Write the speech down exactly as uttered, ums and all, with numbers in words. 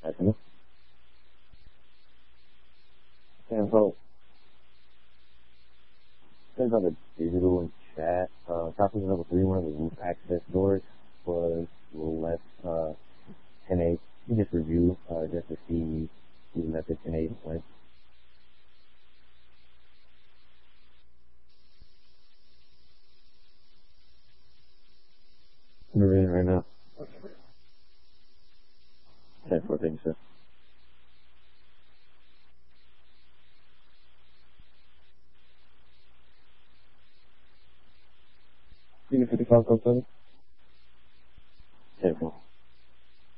Second. And so, depends on the digital and chat. Uh, Copy level three, one of the root access doors was a little less, uh, ten eight. You just review, uh, just to see the method ten eight went. I'm reading right now. ten four, thank you, sir. Unit fifty-five, code seven.